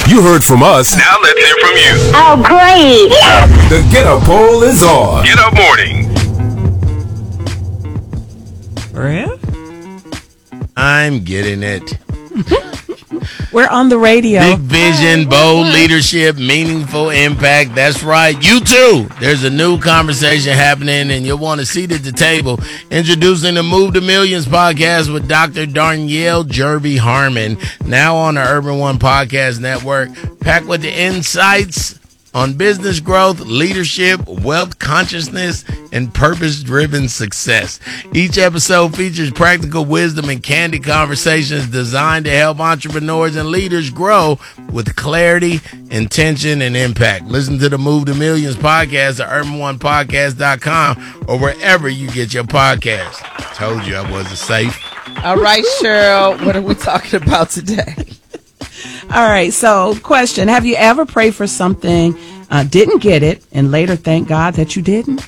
You heard from us. Now let's hear from you. Oh, great. The Get Up poll is on. Get Up Morning. Real? I'm getting it. We're on the radio. Big vision, bold leadership, meaningful impact. That's right. You too. There's a new conversation happening, and you'll want a seat at the table. Introducing the Move to Millions podcast with Dr. Darnyelle Jerby Harmon, now on the Urban One Podcast Network, packed with the insights on business growth, leadership, wealth consciousness, and purpose-driven success. Each episode features practical wisdom and candid conversations designed to help entrepreneurs and leaders grow with clarity, intention, and impact. Listen to the Move to Millions podcast at urbanonepodcast.com or wherever you get your podcast. Told you I wasn't safe. All right, Cheryl, what are we talking about today? All right, so question, have you ever prayed for something, didn't get it, and later thank God that you didn't?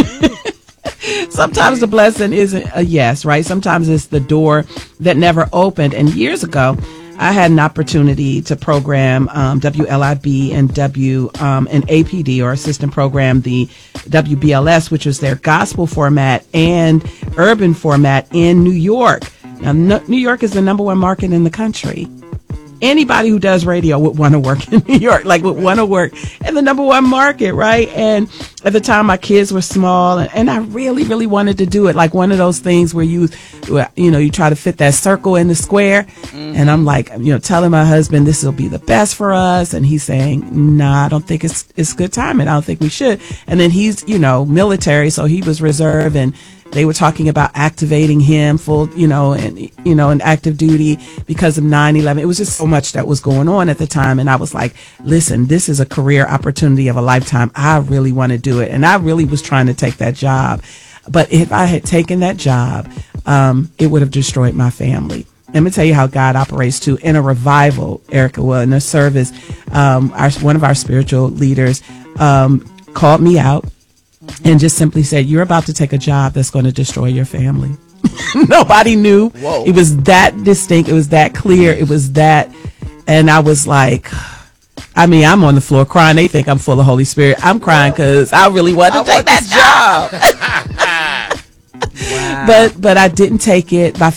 Sometimes the blessing isn't a yes, right? Sometimes it's the door that never opened. And years ago, I had an opportunity to program WLIB and and APD, or assistant program, the WBLS, which was their gospel format and urban format in New York. Now, New York is the number one market in the country. Anybody who does radio would want to work in New York, would want to work in the number one market, right? And at the time, my kids were small, and I really, really wanted to do it. Like one of those things where you try to fit that circle in the square. Mm-hmm. And I'm like, telling my husband this will be the best for us, and he's saying, "Nah, I don't think it's good timing. I don't think we should." And then he's, military, so he was reserve, and they were talking about activating him full, in active duty because of 9/11. It was just so much that was going on at the time. And I was like, listen, this is a career opportunity of a lifetime. I really want to do it. And I really was trying to take that job. But if I had taken that job, it would have destroyed my family. Let me tell you how God operates too. In a revival, Erica, in a service, one of our spiritual leaders called me out and just simply said, "You're about to take a job that's going to destroy your family." Nobody knew. Whoa. It was that distinct. It was that clear. It was that. And I was like, I'm on the floor crying. They think I'm full of Holy Spirit. I'm crying because I really wanted to take that job. Wow. But I didn't take it. My